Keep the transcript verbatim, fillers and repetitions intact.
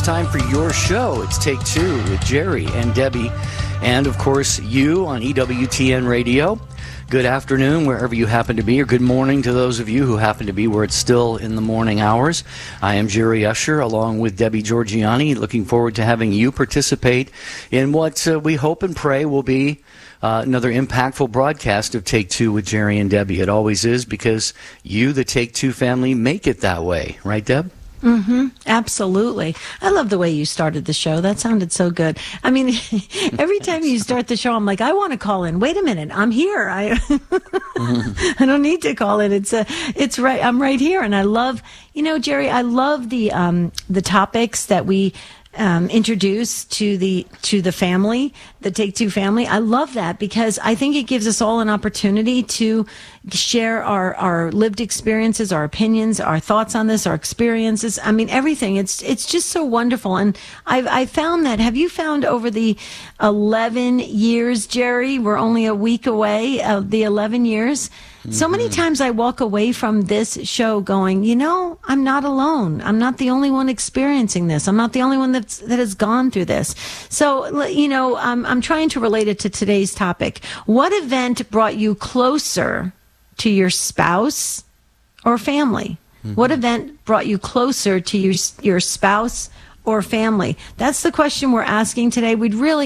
time for your show. It's Take Two with Jerry and Debbie, and of course you on E W T N Radio. Good afternoon wherever you happen to be, or good morning to those of you who happen to be where it's still in the morning hours. I am Jerry Usher along with Debbie Georgiani, looking forward to having you participate in what uh, we hope and pray will be Uh, another impactful broadcast of Take Two with Jerry and Debbie. It always is, because you, the Take Two family, make it that way. Right, Deb? Mm-hmm. Absolutely. I love the way you started the show. That sounded so good. I mean, every time you start the show, I'm like, I want to call in. Wait a minute. I'm here. I mm-hmm. I don't need to call in. It's a, it's right. I'm right here. And I love, you know, Jerry, I love the, um, the topics that we Um, introduce to the to the family, the Take Two family. I love that, because I think it gives us all an opportunity to share our, our lived experiences, our opinions, our thoughts on this, our experiences. I mean, everything. It's it's just so wonderful. And I've I found that. Have you found over the eleven years, Jerry? We're only a week away of the eleven years. So many times I walk away from this show going, you know, I'm not alone. I'm not the only one experiencing this. I'm not the only one that's, that has gone through this. So, you know, I'm, I'm trying to relate it to today's topic. What event brought you closer to your spouse or family? Mm-hmm. What event brought you closer to your, your spouse or family? That's the question we're asking today. We'd really